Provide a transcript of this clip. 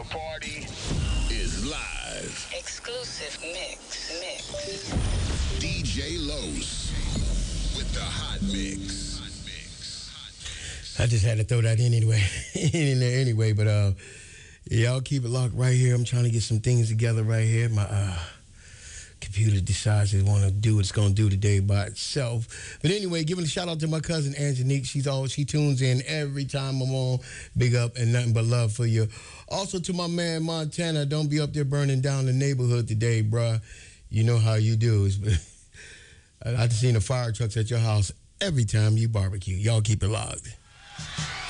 The party is live. Exclusive mix. DJ Los with the hot mix. I just had to throw that in anyway. in there anyway, but y'all keep it locked right here. I'm trying to get some things together right here. My computer decides it want to do what it's going to do today by itself. But anyway, giving a shout out to my cousin Angelique. She tunes in every time I'm on. Big up and nothing but love for you. Also to my man Montana, don't be up there burning down the neighborhood today, bruh. You know how you do. I've seen the fire trucks at your house every time you barbecue. Y'all keep it locked.